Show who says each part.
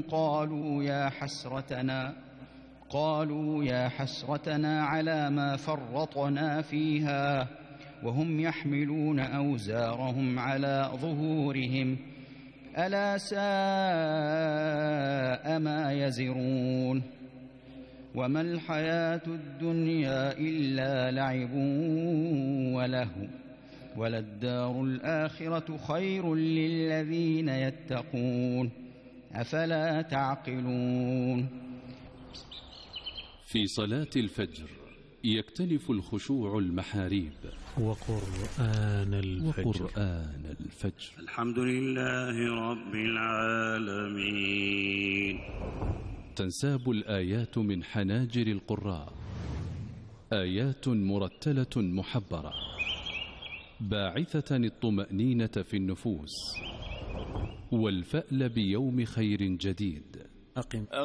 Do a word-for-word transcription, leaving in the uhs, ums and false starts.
Speaker 1: قالوا يا حسرتنا قالوا يا حسرتنا على ما فرطنا فيها وهم يحملون أوزارهم على ظهورهم ألا ساء ما يزرون وما الحياة الدنيا إلا لعب ولهو وللدار الآخرة خير للذين يتقون أفلا تعقلون.
Speaker 2: في صلاة الفجر يختلف الخشوع المحاريب.
Speaker 3: وقرآن الفجر,
Speaker 2: وقرآن الفجر.
Speaker 4: الحمد لله رب العالمين.
Speaker 2: تنساب الآيات من حناجر القراء، آيات مرتلة محبرة باعثة الطمأنينة في النفوس والفأل بيوم خير جديد.
Speaker 3: أقم